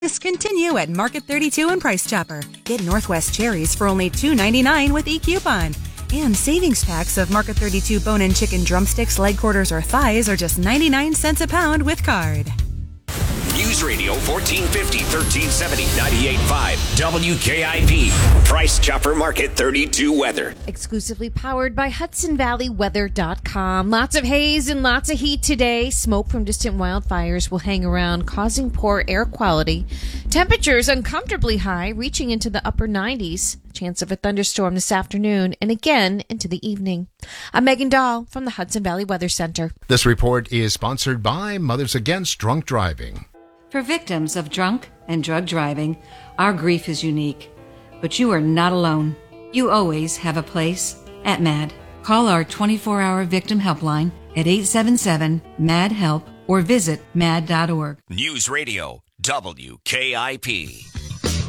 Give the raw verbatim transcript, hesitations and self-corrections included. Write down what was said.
Continue at Market thirty-two and Price Chopper. Get Northwest cherries for only two ninety-nine with e-coupon. And savings packs of Market thirty-two bone-in chicken drumsticks, leg quarters, or thighs are just ninety-nine cents a pound with card. News Radio fourteen fifty, thirteen seventy, ninety-eight point five W K I P. Price Chopper Market thirty-two weather. Exclusively powered by Hudson Valley Weather dot com. Lots of haze and lots of heat today. Smoke from distant wildfires will hang around, causing poor air quality. Temperatures uncomfortably high, reaching into the upper nineties. Chance of a thunderstorm this afternoon and again into the evening. I'm Megan Dahl from the Hudson Valley Weather Center. This report is sponsored by Mothers Against Drunk Driving. For victims of drunk and drug driving, our grief is unique. But you are not alone. You always have a place at MAD. Call our twenty-four hour victim helpline at eight seven seven, M A D, HELP or visit mad dot org. News Radio W K I P.